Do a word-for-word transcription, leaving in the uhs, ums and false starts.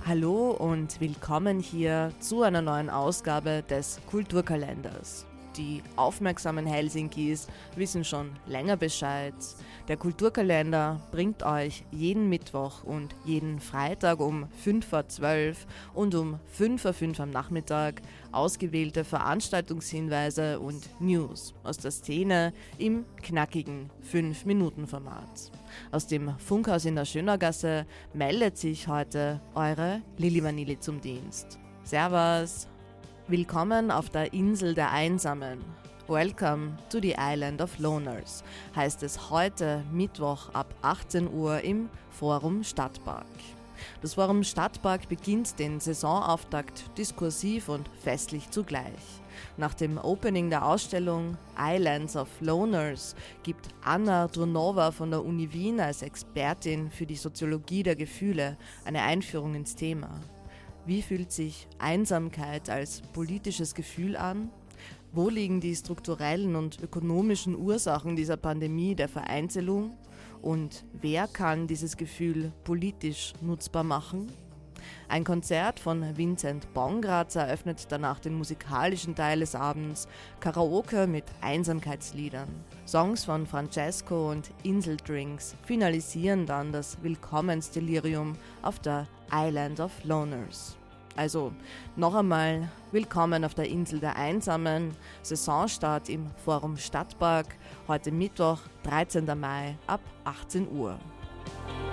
Hallo und willkommen hier zu einer neuen Ausgabe des Kulturkalenders. Die aufmerksamen Helsinkis wissen schon länger Bescheid. Der Kulturkalender bringt euch jeden Mittwoch und jeden Freitag um fünf vor zwölf und um fünf vor fünf am Nachmittag ausgewählte Veranstaltungshinweise und News aus der Szene im knackigen fünf Minuten Format. Aus dem Funkhaus in der Schönergasse meldet sich heute eure Lili Vanilli zum Dienst. Servus! Willkommen auf der Insel der Einsamen. Welcome to the Island of Loners, heißt es heute Mittwoch ab achtzehn Uhr im Forum Stadtpark. Das Forum Stadtpark beginnt den Saisonauftakt diskursiv und festlich zugleich. Nach dem Opening der Ausstellung Islands of Loners gibt Anna Drunova von der Uni Wien als Expertin für die Soziologie der Gefühle eine Einführung ins Thema. Wie fühlt sich Einsamkeit als politisches Gefühl an? Wo liegen die strukturellen und ökonomischen Ursachen dieser Pandemie der Vereinzelung? Und wer kann dieses Gefühl politisch nutzbar machen? Ein Konzert von Vincent Bongratz eröffnet danach den musikalischen Teil des Abends, Karaoke mit Einsamkeitsliedern. Songs von Francesco und Inseldrinks finalisieren dann das Willkommensdelirium auf der Island of Loners. Also noch einmal willkommen auf der Insel der Einsamen, Saisonstart im Forum Stadtpark, heute Mittwoch, dreizehnten Mai ab achtzehn Uhr.